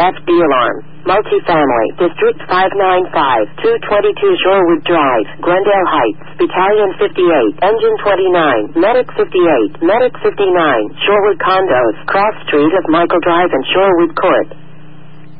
FD alarm. Multifamily, District 595, 222 Shorewood Drive, Glendale Heights, Battalion 58, Engine 29, Medic 58, Medic 59, Shorewood Condos, Cross Street of Michael Drive and Shorewood Court.